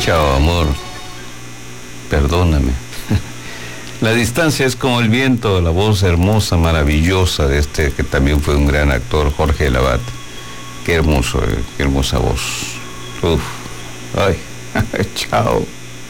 Chao, amor. Perdóname. La distancia es como el viento, la voz hermosa, maravillosa de este que también fue un gran actor, Jorge Lavat. Qué hermoso, qué hermosa voz. Uf. Ay, chao.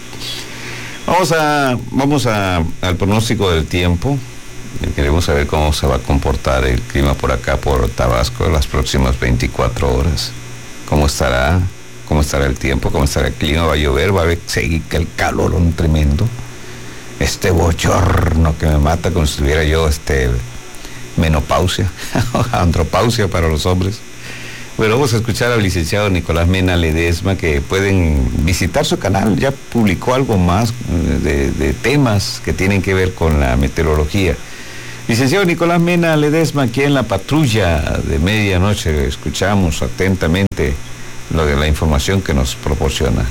Vamos al pronóstico del tiempo. Queremos saber cómo se va a comportar el clima por acá, por Tabasco, en las próximas 24 horas. ¿Cómo estará el tiempo? ¿Cómo estará el clima? ¿Va a llover? ¿Va a seguir el calorón tremendo? Este bochorno que me mata como si tuviera yo menopausia, andropausia para los hombres. Bueno, vamos a escuchar al licenciado Nicolás Mena Ledesma, que pueden visitar su canal. Ya publicó algo más de temas que tienen que ver con la meteorología. Licenciado Nicolás Mena Ledesma, aquí en la patrulla de medianoche, escuchamos atentamente la información que nos proporciona.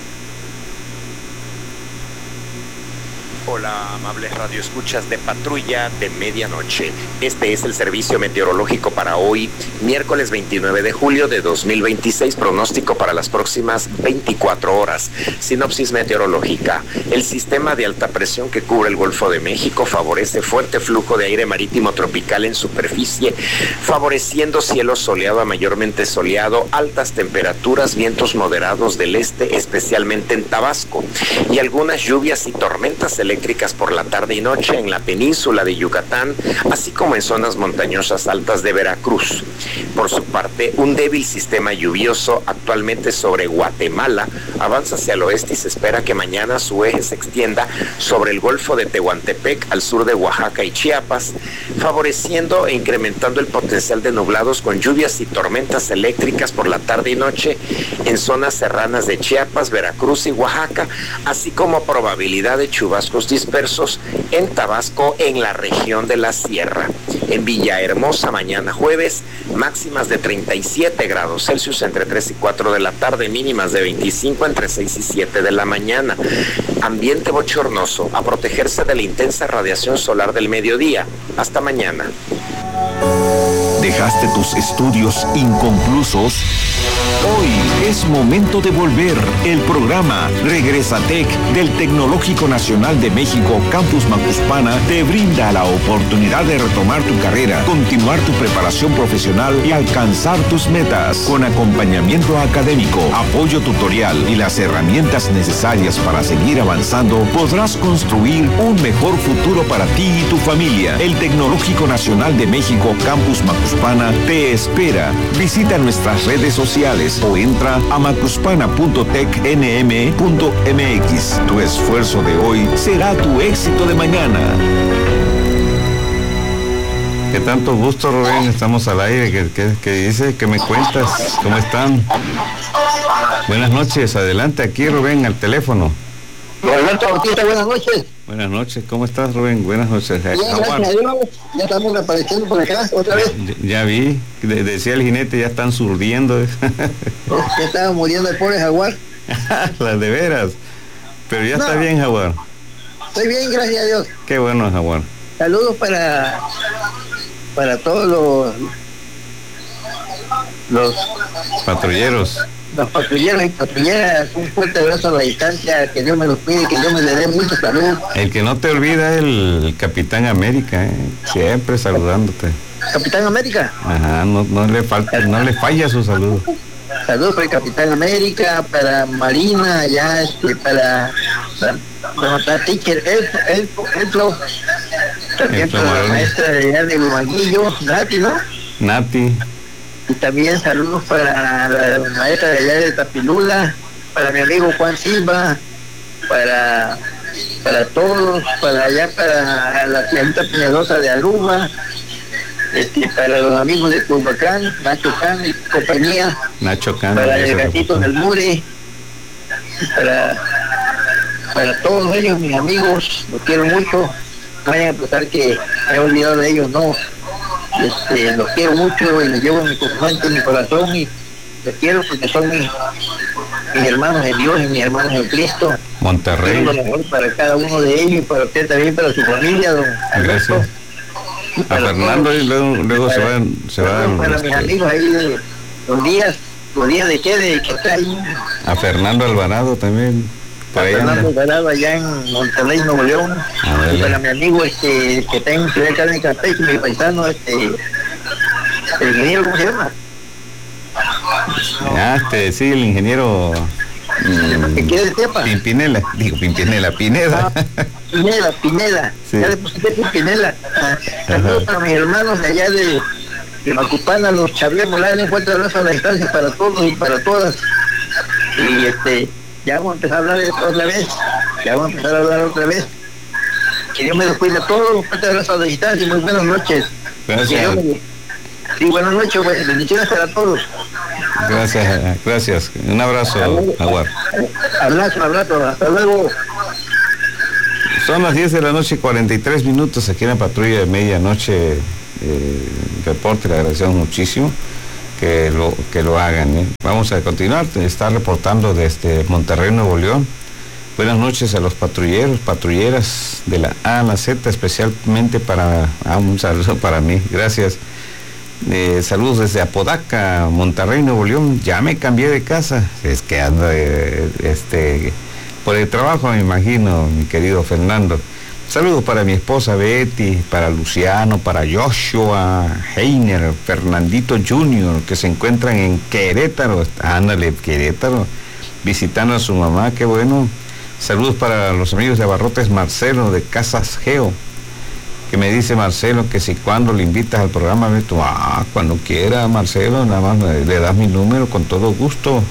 Hola, amables radioescuchas de Patrulla de Medianoche. Este es el servicio meteorológico para hoy, miércoles 29 de julio de 2026, pronóstico para las próximas 24 horas. Sinopsis meteorológica. El sistema de alta presión que cubre el Golfo de México favorece fuerte flujo de aire marítimo tropical en superficie, favoreciendo cielo soleado a mayormente soleado, altas temperaturas, vientos moderados del este, especialmente en Tabasco, y algunas lluvias y tormentas eléctricas por la tarde y noche en la península de Yucatán, así como en zonas montañosas altas de Veracruz. Por su parte, un débil sistema lluvioso actualmente sobre Guatemala avanza hacia el oeste y se espera que mañana su eje se extienda sobre el Golfo de Tehuantepec al sur de Oaxaca y Chiapas, favoreciendo e incrementando el potencial de nublados con lluvias y tormentas eléctricas por la tarde y noche en zonas serranas de Chiapas, Veracruz y Oaxaca, así como probabilidad de chubascos dispersos en Tabasco en la región de la Sierra. En Villahermosa mañana jueves, máximas de 37 grados Celsius entre 3 y 4 de la tarde, mínimas de 25 entre 6 y 7 de la mañana. Ambiente bochornoso, a protegerse de la intensa radiación solar del mediodía. Hasta mañana. ¿Dejaste tus estudios inconclusos? Hoy es momento de volver. El programa Regresatec del Tecnológico Nacional de México, Campus Macuspana, te brinda la oportunidad de retomar tu carrera, continuar tu preparación profesional y alcanzar tus metas. Con acompañamiento académico, apoyo tutorial y las herramientas necesarias para seguir avanzando, podrás construir un mejor futuro para ti y tu familia. El Tecnológico Nacional de México, Campus Macuspana, te espera. Visita nuestras redes sociales o entra a macuspana.tecnm.mx. Tu esfuerzo de hoy será tu éxito de mañana. Qué tanto gusto, Rubén, estamos al aire. ¿Qué dice? ¿Qué me cuentas? ¿Cómo están? Buenas noches, adelante aquí, Rubén, al teléfono. Roberto Bautista, buenas noches. Buenas noches, ¿cómo estás, Rubén? Buenas noches. Bien, gracias a Dios, ya estamos apareciendo por acá otra vez. Ya vi, decía el jinete, ya están surdiendo. Ya estaba muriendo el pobre jaguar. Las de veras. Pero ya está bien, jaguar. Estoy bien, gracias a Dios. Qué bueno, jaguar. Saludos para todos los patrulleros. Los patrulleros y patrulleras, un fuerte abrazo a la distancia, que Dios me los cuide, que Dios me le dé mucha salud. El que no te olvida es el Capitán América, siempre saludándote. ¿Capitán América? Ajá, no le falla su saludo. Saludos para el Capitán América, para Marina, allá, para Teacher Elflo, también para la maestra de Lumaguillo, Nati, ¿no? Nati. Y también saludos para la maestra de allá de Tapilula, para mi amigo Juan Silva, para todos, para allá, para la señorita Peñalosa de Aruba, para los amigos de Culhuacán, Nacho Can y compañía, Nacho Can, para el gatito del Mure, para todos ellos, mis amigos, los quiero mucho. No vayan a pensar que me he olvidado de ellos, no. Los quiero mucho y los llevo en mi corazón, en mi corazón, y los quiero porque son mis hermanos en Dios y mis hermanos en Cristo. Monterrey. Quiero lo mejor para cada uno de ellos y para usted también, para su familia, don Alberto. Gracias. A Fernando y luego se va para mis amigos ahí de los días, podía decir de que está ahí. A Fernando Alvarado también. A Fernando Alvarado allá en Monterrey, Nuevo León. Y para mi amigo que está en Ciudad Carmen Capey, mi paisano, el ingeniero, ¿cómo se llama? Sí, el ingeniero Pimpinela. Pineda. Pineda. Sí. Ya le pusiste Pinela. Saludos para mis hermanos de allá de Macupana, los Xavier Morales, un fuerte abrazo a la distancia para todos y para todas. Y ya vamos a empezar a hablar otra vez. Que Dios me los cuide a todos, un fuerte abrazo a la distancia y muy buenas noches. Gracias. Sí, buenas noches, pues, bendiciones para todos. Gracias. Un abrazo, Jaguar. Abrazo, hasta luego. Son las 10 de la noche y 43 minutos aquí en la patrulla de medianoche. Reporte, le agradecemos muchísimo que lo hagan. Vamos a continuar, está reportando desde Monterrey, Nuevo León. Buenas noches a los patrulleros, patrulleras de la A a la Z, especialmente un saludo para mí, gracias. Saludos desde Apodaca, Monterrey, Nuevo León. Ya me cambié de casa, es que ando por el trabajo, me imagino, mi querido Fernando. Saludos para mi esposa Betty, para Luciano, para Joshua, Heiner, Fernandito Jr., que se encuentran en Querétaro. Ándale, Querétaro, visitando a su mamá, qué bueno. Saludos para los amigos de Abarrotes Marcelo, de Casas Geo, que me dice Marcelo que si cuando le invitas al programa, cuando quiera, Marcelo, nada más le das mi número, con todo gusto,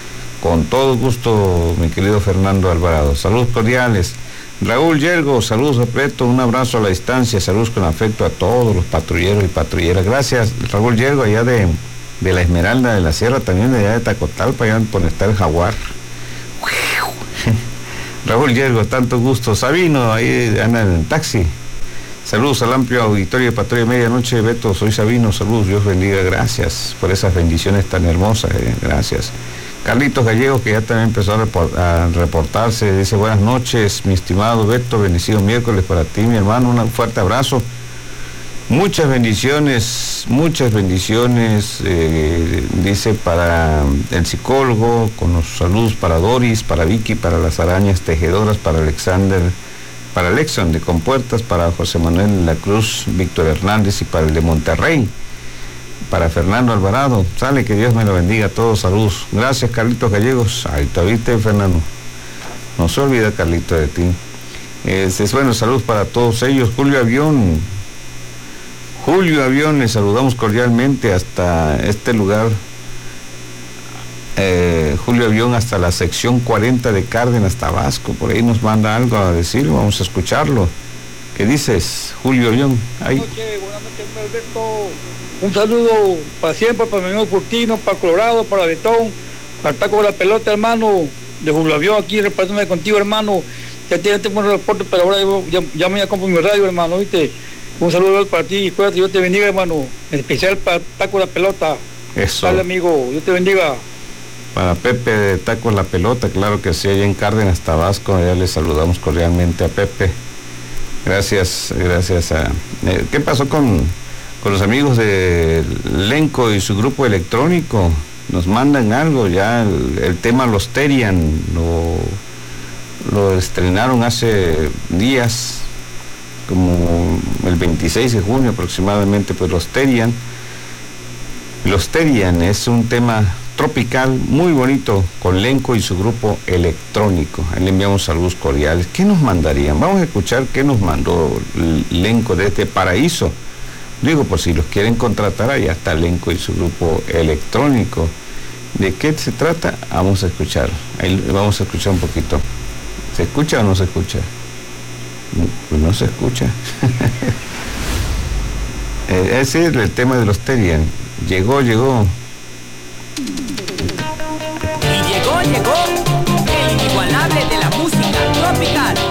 mi querido Fernando Alvarado. Saludos cordiales. Raúl Yergo, saludos repleto, un abrazo a la distancia, saludos con afecto a todos los patrulleros y patrulleras. Gracias, Raúl Yergo, allá de la Esmeralda de la Sierra, también de allá de Tacotalpa, allá por estar el Jaguar. Raúl Yergo, tanto gusto. Sabino, ahí anda en el taxi. Saludos al amplio auditorio de Patrulla Medianoche. Beto, soy Sabino, saludos, Dios bendiga, gracias por esas bendiciones tan hermosas, gracias. Carlitos Gallegos, que ya también empezó a reportarse, dice: buenas noches, mi estimado Beto, bendecido miércoles para ti, mi hermano, un fuerte abrazo. Muchas bendiciones, dice, para el psicólogo, con los saludos para Doris, para Vicky, para las arañas tejedoras, para Alexon de Compuertas, para José Manuel de la Cruz, Víctor Hernández y para el de Monterrey, para Fernando Alvarado. Sale, que Dios me lo bendiga a todos, saludos. Gracias, Carlitos Gallegos. Ahí te viste, Fernando. No se olvida, Carlito, de ti. Bueno, saludos para todos ellos. Julio Avión, les saludamos cordialmente hasta este lugar. Julio Avión, hasta la sección 40 de Cárdenas, Tabasco. Por ahí nos manda algo a decir, vamos a escucharlo. ¿Qué dices, Julio Avión? Buenas noches, Alberto. Un saludo para siempre, para mi amigo Curtino, para Colorado, para Betón, para Taco de la Pelota, hermano, de Julio Avión, aquí repartiéndome contigo, hermano. Ya tienes un buen reporte, pero ahora ya me compro mi radio, hermano, ¿viste? Un saludo para ti, cuídate, Dios te bendiga, hermano. En especial para Taco de la Pelota. Eso. Dale, amigo, Dios te bendiga. Para Pepe de Taco de la Pelota, claro que sí, allá en Cárdenas, Tabasco, ya le saludamos cordialmente a Pepe. Gracias a... ¿Qué pasó con los amigos de Lenco y su grupo electrónico? Nos mandan algo, ya el tema Los Terian, lo estrenaron hace días, como el 26 de junio aproximadamente, pues Los Terian es un tema tropical muy bonito con Lenco y su grupo electrónico. Ahí le enviamos saludos cordiales. ¿Qué nos mandarían? Vamos a escuchar qué nos mandó Lenco desde Paraíso. Digo, por si los quieren contratar, allá está Lenco y su grupo electrónico. ¿De qué se trata? Vamos a escuchar. Ahí vamos a escuchar un poquito. ¿Se escucha o no se escucha? Pues no se escucha. Ese es el tema de Los Terian. Llegó. Y llegó el inigualable de la música tropical.